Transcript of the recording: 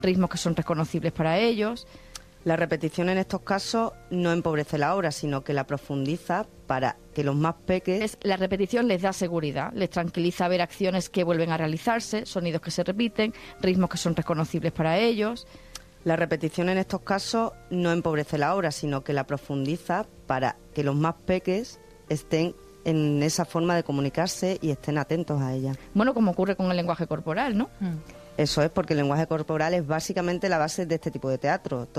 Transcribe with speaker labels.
Speaker 1: ritmos que son reconocibles para ellos.
Speaker 2: La repetición en estos casos no empobrece la obra, sino que la profundiza para que los más peques...
Speaker 1: La repetición les da seguridad, les tranquiliza ver acciones que vuelven a realizarse, sonidos que se repiten, ritmos que son reconocibles para ellos.
Speaker 2: La repetición en estos casos no empobrece la obra, sino que la profundiza para que los más peques estén en esa forma de comunicarse y estén atentos a ella.
Speaker 1: Bueno, como ocurre con el lenguaje corporal, ¿no?
Speaker 2: Eso es, porque el lenguaje corporal es básicamente la base de este tipo de teatro.